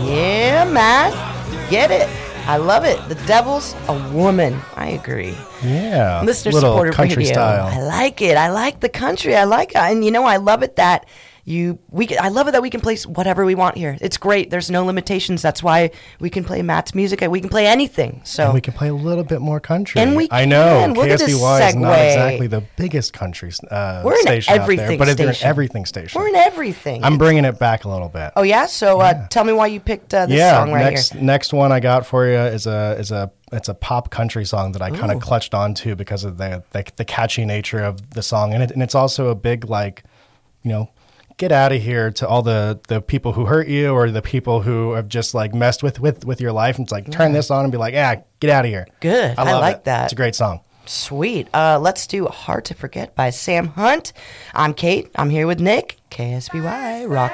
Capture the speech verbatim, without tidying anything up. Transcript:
Yeah, Matt. Get it. I love it. The devil's a woman. I agree. Yeah. Listener little supported country radio. style. I like it. I like the country. I like it. And you know, I love it that you we can, I love it that we can play whatever we want here. It's great. There's no limitations. That's why we can play Matt's music. We can play anything. So and we can play a little bit more country. And we I know can. Look K at S B this Y is not segue. exactly the biggest country uh, We're an station out everything there, but they're an station. everything station. We're in everything. I'm bringing it back a little bit. Oh yeah. So uh, Yeah. tell me why you picked uh, this yeah, song right next here. next one I got for you is a is a it's a pop country song that I kind Ooh. of clutched onto because of the, the the catchy nature of the song, and it and it's also a big like, you know, get out of here to all the the people who hurt you or the people who have just like messed with with with your life. And it's like turn this on and be like, yeah, get out of here. Good. I, love like it. that. It's a great song. Sweet. Uh, let's do Hard to Forget by Sam Hunt. I'm Kate. I'm here with Nick. K S B Y. Rock.